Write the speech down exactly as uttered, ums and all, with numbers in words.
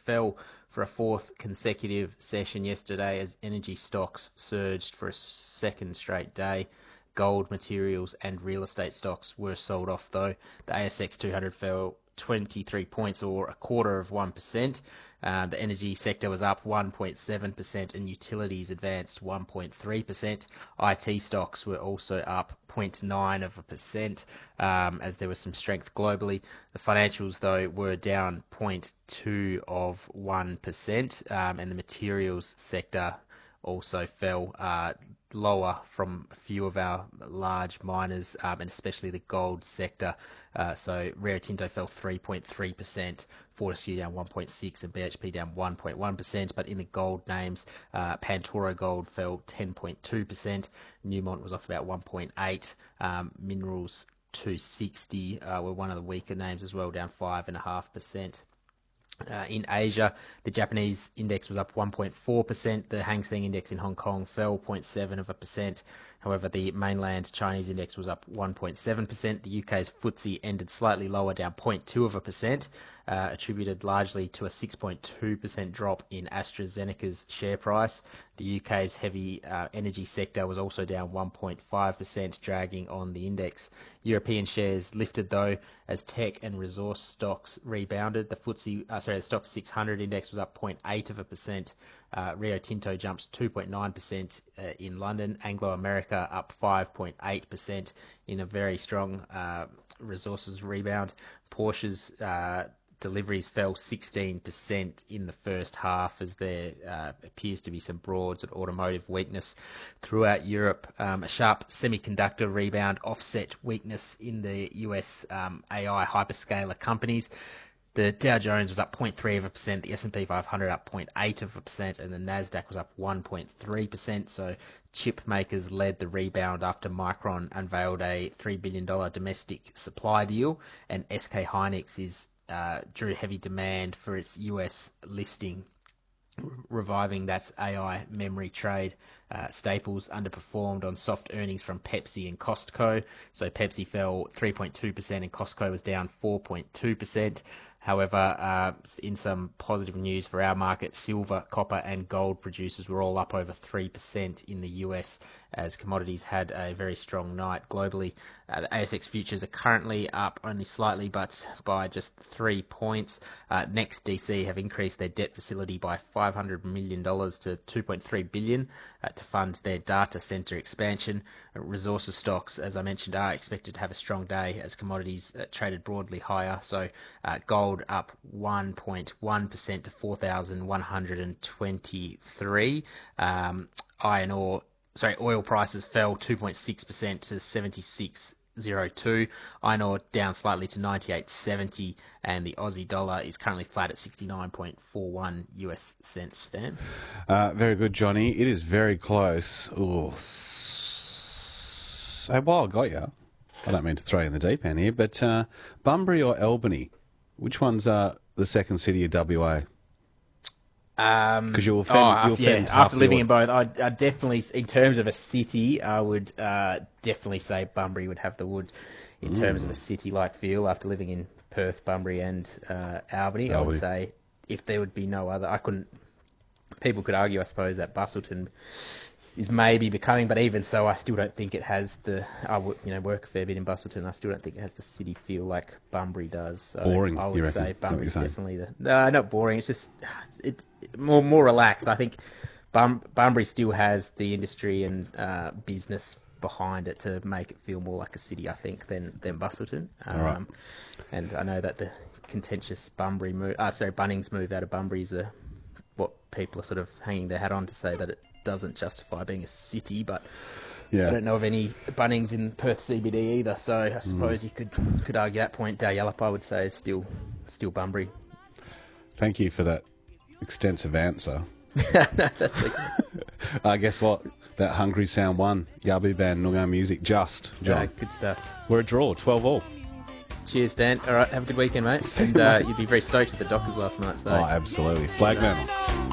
fell for a fourth consecutive session yesterday as energy stocks surged for a second straight day. Gold, materials and real estate stocks were sold off though. The A S X two hundred fell twenty-three points or a quarter of one percent. Uh, the energy sector was up one point seven percent and utilities advanced one point three percent. I T stocks were also up zero point nine of a percent um, as there was some strength globally. The financials, though, were down zero point two of one percent um, and the materials sector also fell uh, lower from a few of our large miners um, and especially the gold sector. Uh, so Rio Tinto fell three point three percent, Fortescue down one point six percent and B H P down one point one percent. But in the gold names, uh, Pantoro Gold fell ten point two percent, Newmont was off about one point eight percent, um, Minerals two sixty uh, were one of the weaker names as well, down five point five percent. Uh, in Asia, the Japanese index was up one point four percent. The Hang Seng index in Hong Kong fell zero point seven of a percent. However, the mainland Chinese index was up one point seven percent. The U K's F T S E ended slightly lower, down zero point two of a percent, uh, attributed largely to a six point two percent drop in AstraZeneca's share price. The U K's heavy uh, energy sector was also down one point five percent, dragging on the index. European shares lifted though as tech and resource stocks rebounded. The F T S E, uh, sorry, the Stoxx six hundred index was up zero point eight of a percent. Uh, Rio Tinto jumps two point nine percent uh, in London. Anglo America up five point eight percent in a very strong uh, resources rebound. Porsche's uh, deliveries fell sixteen percent in the first half as there uh, appears to be some broad sort of automotive weakness throughout Europe. Um, a sharp semiconductor rebound offset weakness in the U S um, A I hyperscaler companies. The Dow Jones was up zero point three of a percent, the S and P five hundred up zero point eight of a percent, and the Nasdaq was up one point three percent. So chip makers led the rebound after Micron unveiled a three billion dollars domestic supply deal, and S K Hynix is uh, drew heavy demand for its U S listing, reviving that A I memory trade. Uh, Staples underperformed on soft earnings from Pepsi and Costco. So Pepsi fell three point two percent and Costco was down four point two percent. However, uh, in some positive news for our market, silver, copper and gold producers were all up over three percent in the U S as commodities had a very strong night globally. Uh, the A S X futures are currently up only slightly, but by just three points. Uh, Next D C have increased their debt facility by five hundred million dollars to two point three billion dollars uh, to fund their data center expansion. Uh, resources stocks, as I mentioned, are expected to have a strong day as commodities uh, traded broadly higher. So uh, gold up one point one percent to four thousand one hundred twenty-three. Um, iron ore, sorry, oil prices fell two point six percent to seventy-six oh two. Iron ore down slightly to ninety-eight seventy, and the Aussie dollar is currently flat at sixty-nine point four one U S cents. Stan? Uh, very good, Johnny. It is very close. Ooh. So, well, I got you. I don't mean to throw you in the deep end here, but uh, Bunbury or Albany? Which one's uh, the second city of W A? Um, Because you'll oh, offend, after, you'll offend yeah, half after living your- in both, I, I definitely, in terms of a city, I would uh, definitely say Bunbury would have the wood in mm. terms of a city-like feel. After living in Perth, Bunbury, and uh, Albany, Albany, I would say if there would be no other, I couldn't. People could argue, I suppose, that Busselton is maybe becoming, but even so, I still don't think it has the. I would, you know, work a fair bit in Busselton. I still don't think it has the city feel like Bunbury does. So boring. I you would reckon? say Is that what Bunbury's you're saying? definitely the. No, not boring. It's just it's more more relaxed. I think Bum, Bunbury still has the industry and uh, business behind it to make it feel more like a city, I think, than than Busselton. Um, right. And I know that the contentious Bunbury move, uh, sorry, Bunnings move out of Bunbury is a, what people are sort of hanging their hat on to say that it doesn't justify being a city, but Yeah. I don't know of any Bunnings in Perth C B D either, so I suppose mm. you could could argue that point. Dalyellop, I would say, is still still Bunbury. Thank you for that extensive answer. No, that's okay. uh, guess what? That Hungry Sound won. Yabu Band, Noongar Music, just, John. Uh, good stuff. We're a draw, twelve all. Cheers, Dan. All right, have a good weekend, mate. And uh, you'd be very stoked with the Dockers last night. So. Oh, absolutely. Flag mantle.